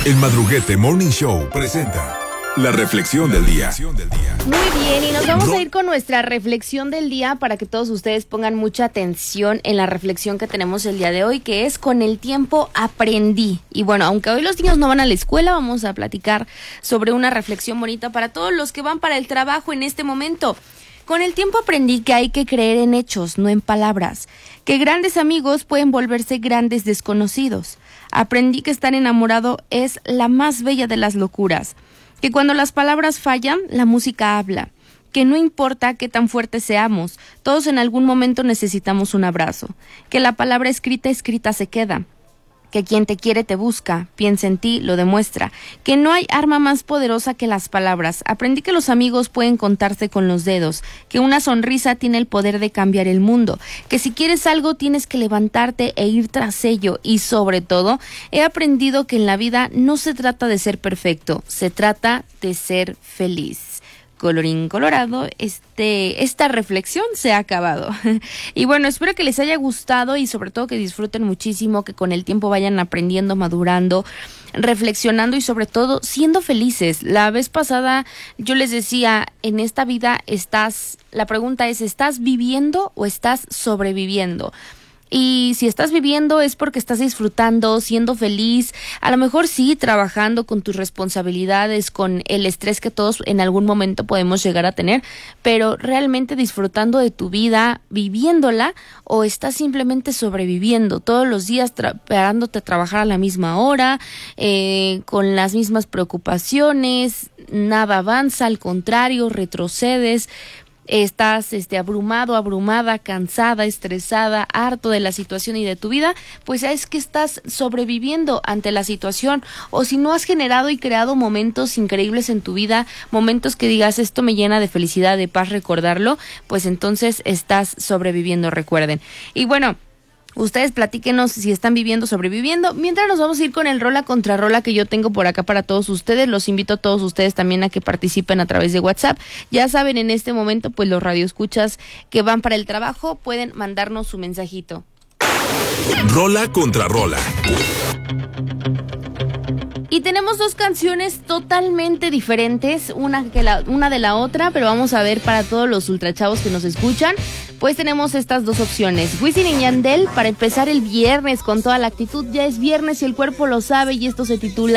El Madruguete Morning Show presenta la reflexión del día. Muy bien, y nos vamos a ir con nuestra reflexión del día para que todos ustedes pongan mucha atención en la reflexión que tenemos el día de hoy, que es: con el tiempo aprendí. Y bueno, aunque hoy los niños no van a la escuela, vamos a platicar sobre una reflexión bonita para todos los que van para el trabajo en este momento. Con el tiempo aprendí que hay que creer en hechos, no en palabras, que grandes amigos pueden volverse grandes desconocidos. Aprendí que estar enamorado es la más bella de las locuras, que cuando las palabras fallan, la música habla, que no importa qué tan fuertes seamos, todos en algún momento necesitamos un abrazo, que la palabra escrita se queda, que quien te quiere te busca, piensa en ti, lo demuestra, que no hay arma más poderosa que las palabras. Aprendí que los amigos pueden contarse con los dedos, que una sonrisa tiene el poder de cambiar el mundo, que si quieres algo tienes que levantarte e ir tras ello, y sobre todo, he aprendido que en la vida no se trata de ser perfecto, se trata de ser feliz. Colorín colorado, esta reflexión se ha acabado. Y bueno, espero que les haya gustado y sobre todo que disfruten muchísimo, que con el tiempo vayan aprendiendo, madurando, reflexionando y sobre todo siendo felices. La vez pasada yo les decía, en esta vida la pregunta es, ¿estás viviendo o estás sobreviviendo? Y si estás viviendo es porque estás disfrutando, siendo feliz, a lo mejor sí, trabajando con tus responsabilidades, con el estrés que todos en algún momento podemos llegar a tener, pero realmente disfrutando de tu vida, viviéndola, o estás simplemente sobreviviendo todos los días, parándote a trabajar a la misma hora, con las mismas preocupaciones, nada avanza, al contrario, retrocedes. Estás abrumado, abrumada, cansada, estresada, harto de la situación y de tu vida, pues es que estás sobreviviendo ante la situación. O si no has generado y creado momentos increíbles en tu vida, momentos que digas, esto me llena de felicidad, de paz recordarlo, pues entonces estás sobreviviendo, recuerden. Y bueno, ustedes platíquenos si están viviendo, sobreviviendo. Mientras nos vamos a ir con el rola contra rola que yo tengo por acá para todos ustedes. Los invito a todos ustedes también a que participen a través de WhatsApp. Ya saben, en este momento, pues los radioescuchas que van para el trabajo pueden mandarnos su mensajito. Rola contra rola. Y tenemos dos canciones totalmente diferentes, una de la otra, pero vamos a ver para todos los ultrachavos que nos escuchan, pues tenemos estas dos opciones. Wisin y Yandel para empezar el viernes con toda la actitud. Ya es viernes y el cuerpo lo sabe, y esto se titula